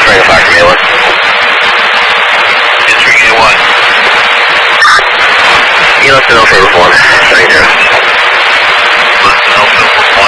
Triangle Factory A1. Entering A1. Left to know favor 1.